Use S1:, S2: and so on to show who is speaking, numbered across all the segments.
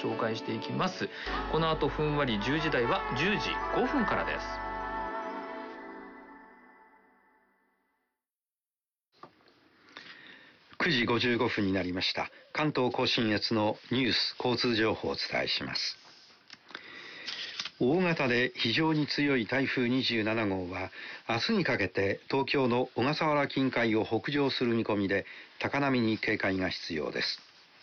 S1: 紹介していきます。この後ふんわり10時台は10時5分からです。
S2: 9時55分になりました。関東甲信越のニュース交通情報をお伝えします。大型で非常に強い台風27号は明日にかけて東京の小笠原近海を北上する見込みで、高波に警戒が必要です。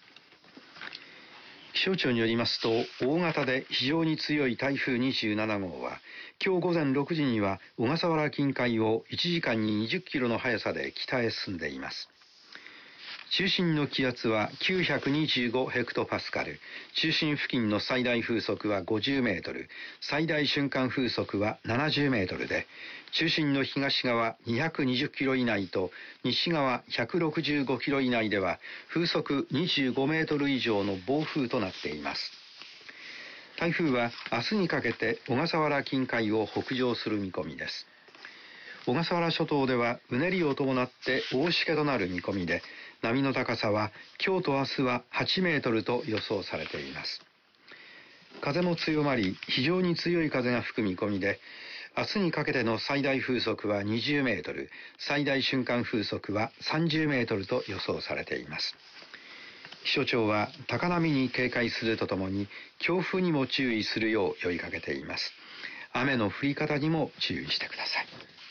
S2: 気象庁によりますと、大型で非常に強い台風27号は今日午前6時には小笠原近海を1時間に20キロの速さで北へ進んでいます。中心の気圧は925ヘクトパスカル、中心付近の最大風速は50メートル、最大瞬間風速は70メートルで、中心の東側220キロ以内と西側165キロ以内では風速25メートル以上の暴風となっています。台風は明日にかけて小笠原近海を北上する見込みです。小笠原諸島ではうねりを伴って大しけとなる見込みで、波の高さは今日と明日は8メートルと予想されています。風も強まり、非常に強い風が吹く見込みで、明日にかけての最大風速は20メートル、最大瞬間風速は30メートルと予想されています。気象庁は高波に警戒するとともに、強風にも注意するよう呼びかけています。雨の降り方にも注意してください。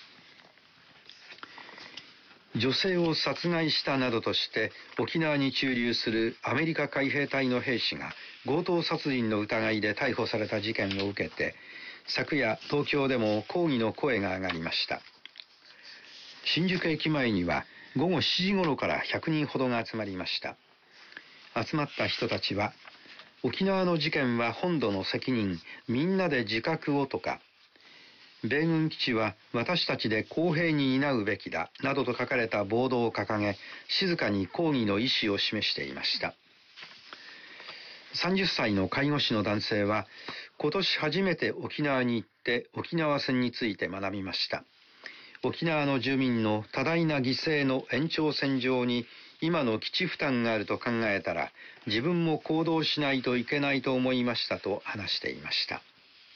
S2: 女性を殺害したなどとして沖縄に駐留するアメリカ海兵隊の兵士が強盗殺人の疑いで逮捕された事件を受けて、昨夜東京でも抗議の声が上がりました。新宿駅前には午後7時頃から100人ほどが集まりました。集まった人たちは、沖縄の事件は本土の責任、みんなで自覚をとか、米軍基地は私たちで公平に担うべきだなどと書かれたボードを掲げ、静かに抗議の意思を示していました。30歳の介護士の男性は、今年初めて沖縄に行って沖縄戦について学びました。沖縄の住民の多大な犠牲の延長線上に今の基地負担があると考えたら、自分も行動しないといけないと思いましたと話していました。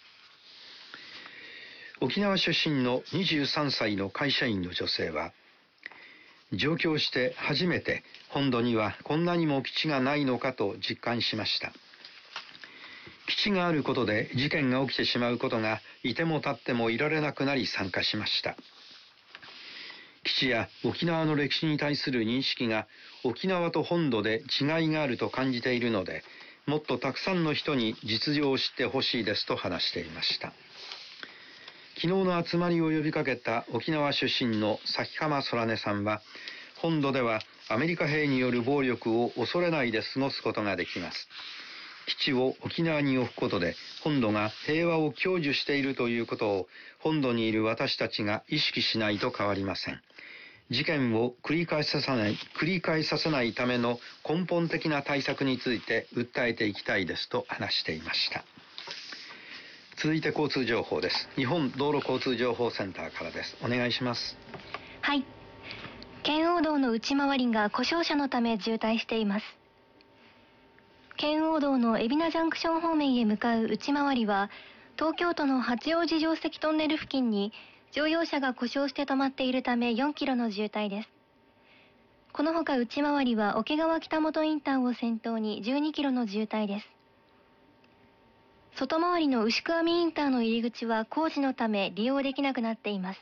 S2: 沖縄出身の23歳の会社員の女性は、上京して初めて本土にはこんなにも基地がないのかと実感しました。基地があることで事件が起きてしまうことがいても立ってもいられなくなり参加しました。基地や沖縄の歴史に対する認識が沖縄と本土で違いがあると感じているので、もっとたくさんの人に実情を知ってほしいですと話していました。昨日の集まりを呼びかけた沖縄出身の崎浜空音さんは、本土ではアメリカ兵による暴力を恐れないで過ごすことができます。基地を沖縄に置くことで本土が平和を享受しているということを本土にいる私たちが意識しないと変わりません。事件を繰り返させないための根本的な対策について訴えていきたいですと話していました。続いて交通情報です。日本道路交通情報センターからです。お願いします。
S3: はい。圏央道の内回りが故障車のため渋滞しています。圏央道の海老名ジャンクション方面へ向かう内回りは、東京都の八王子城跡トンネル付近に乗用車が故障して止まっているため4キロの渋滞です。このほか内回りは桶川北本インターを先頭に12キロの渋滞です。外回りの牛久網インターの入り口は工事のため利用できなくなっています。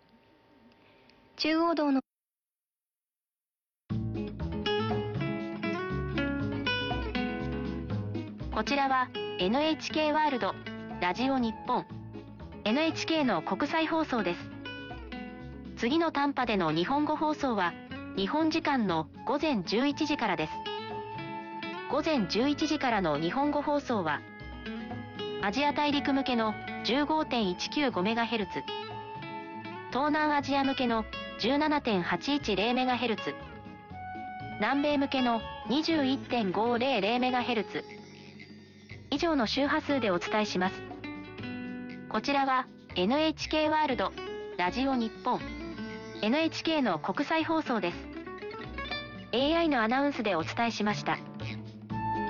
S3: 中央道の
S4: こちらは NHK ワールドラジオ日本 NHK の国際放送です。次の短波での日本語放送は日本時間の午前11時からです。午前11時からの日本語放送はアジア大陸向けの 15.195MHz、 東南アジア向けの 17.810MHz、 南米向けの 21.500MHz 以上の周波数でお伝えします。こちらは NHK ワールドラジオ日本 NHK の国際放送です。 AI のアナウンスでお伝えしました。